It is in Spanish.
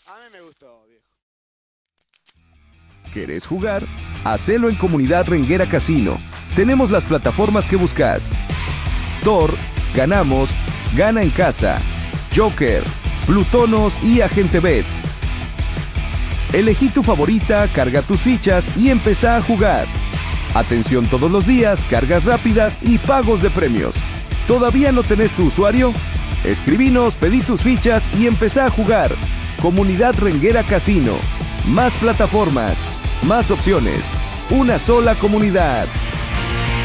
A mí me gustó, viejo. ¿Querés jugar? Hacelo en Comunidad Renguera Casino. Tenemos las plataformas que buscas. Tor, Ganamos, Gana en Casa, Joker, Plutonos y Agente Bet. Elegí tu favorita, carga tus fichas y empezá a jugar. Atención todos los días, cargas rápidas y pagos de premios. ¿Todavía no tenés tu usuario? Escribinos, pedí tus fichas y empezá a jugar. Comunidad Renguera Casino. Más plataformas, más opciones. Una sola comunidad.